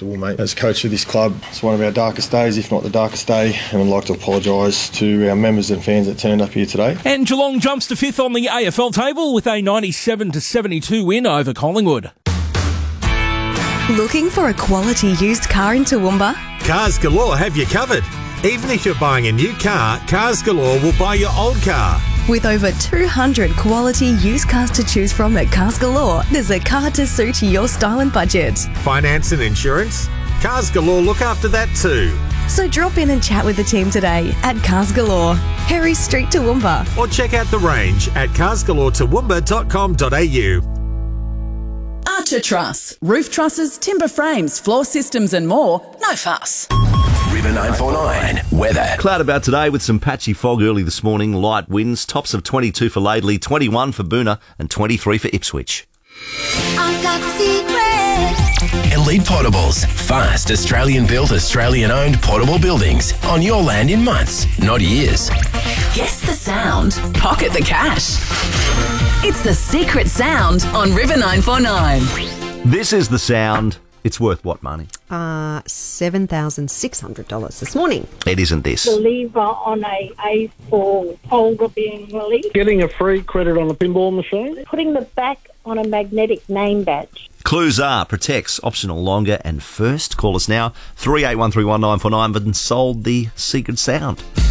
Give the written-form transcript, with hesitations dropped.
unacceptable, mate. As coach of this club, it's one of our darkest days, if not the darkest day, and I'd like to apologise to our members and fans that turned up here today. And Geelong jumps to 5th on the AFL table with a 97-72 win over Collingwood. Looking for a quality used car in Toowoomba? Cars Galore have you covered. Even if you're buying a new car, Cars Galore will buy your old car. With over 200 quality used cars to choose from at Cars Galore, there's a car to suit your style and budget. Finance and insurance? Cars Galore look after that too. So drop in and chat with the team today at Cars Galore, Harry Street, Toowoomba. Or check out the range at carsgaloretoowoomba.com.au. Archer Truss. Roof trusses, timber frames, floor systems and more. No fuss. River 949 weather. Cloud about today with some patchy fog early this morning, light winds, tops of 22 for Laidley, 21 for Boonah and 23 for Ipswich. Elite Portables. Fast, Australian-built, Australian-owned portable buildings. On your land in months, not years. Guess the sound. Pocket the cash. It's the secret sound on River 949. This is the sound. It's worth what money? $7,600 this morning. It isn't this. The lever on a A4 folder being released. Getting a free credit on a pinball machine. Putting the back on a magnetic name badge. Clues are protects, optional longer and first. Call us now, 38131949, and sold the secret sound.